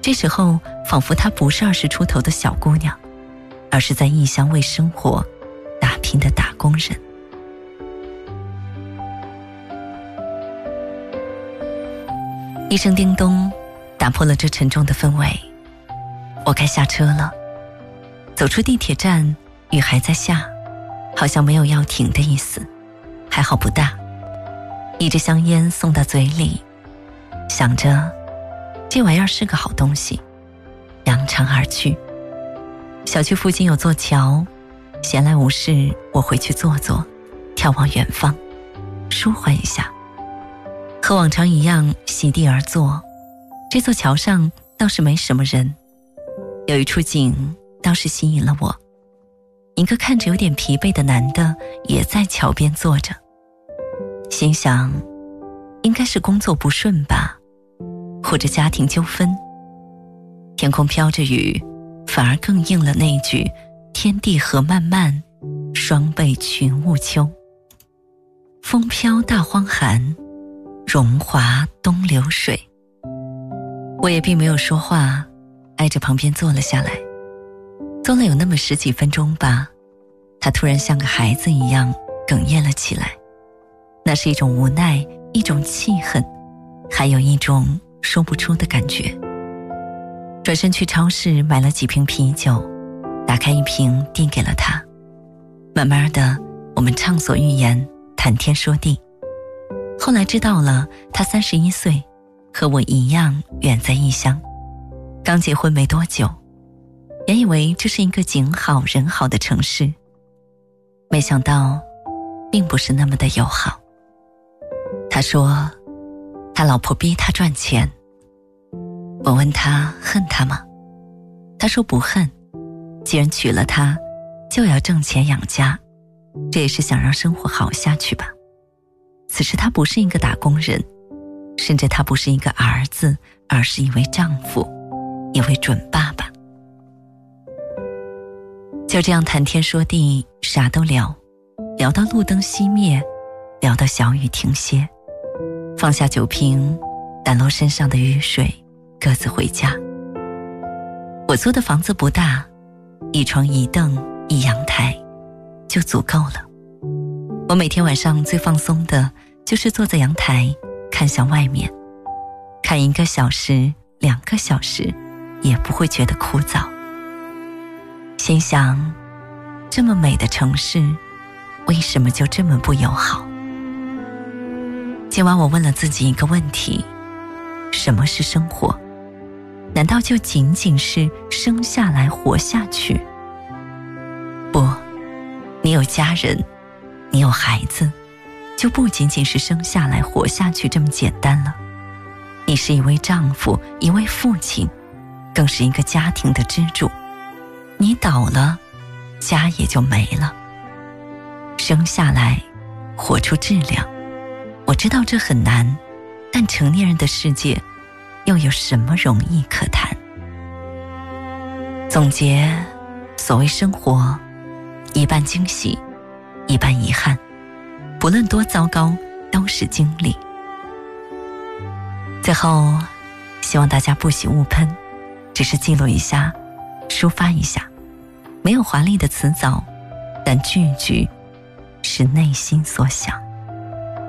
这时候仿佛她不是20出头的小姑娘，而是在异乡为生活打拼的打工人。一声叮咚打破了这沉重的氛围，我该下车了。走出地铁站，雨还在下，好像没有要停的意思，还好不大。一支香烟送到嘴里，想着这玩意儿是个好东西，扬长而去。小区附近有座桥，闲来无事我回去坐坐，眺望远方，舒缓一下。和往常一样席地而坐，这座桥上倒是没什么人，有一处景倒是吸引了我，一个看着有点疲惫的男的也在桥边坐着，心想应该是工作不顺吧，或者家庭纠纷。天空飘着雨，反而更应了那句天地合漫漫，双倍群雾秋。风飘大荒寒，荣华东流水。我也并没有说话，挨着旁边坐了下来，坐了有那么10几分钟吧。他突然像个孩子一样哽咽了起来，那是一种无奈，一种气恨，还有一种说不出的感觉。转身去超市买了几瓶啤酒，打开一瓶递给了他。慢慢的，我们畅所欲言，谈天说地。后来知道了，他31岁，和我一样远在异乡，刚结婚没多久。原以为这是一个景好人好的城市，没想到并不是那么的友好。他说他老婆逼他赚钱。我问他恨他吗？他说不恨，既然娶了她，就要挣钱养家，这也是想让生活好下去吧。此时他不是一个打工人，甚至他不是一个儿子，而是一位丈夫，一位准爸爸。就这样谈天说地，啥都聊，聊到路灯熄灭，聊到小雨停歇，放下酒瓶，掸落身上的雨水，各自回家。我租的房子不大，1床1凳1阳台就足够了。我每天晚上最放松的就是坐在阳台看向外面，看1个小时2个小时也不会觉得枯燥。心想，这么美的城市为什么就这么不友好？今晚我问了自己一个问题，什么是生活？难道就仅仅是生下来活下去？不，你有家人，你有孩子，就不仅仅是生下来活下去这么简单了。你是一位丈夫，一位父亲，更是一个家庭的支柱。你倒了，家也就没了。生下来，活出质量。我知道这很难，但成年人的世界又有什么容易可谈？总结，所谓生活，一半惊喜，一半遗憾，不论多糟糕，都是经历。最后，希望大家不喜勿喷，只是记录一下，抒发一下，没有华丽的辞藻，但句句是内心所想。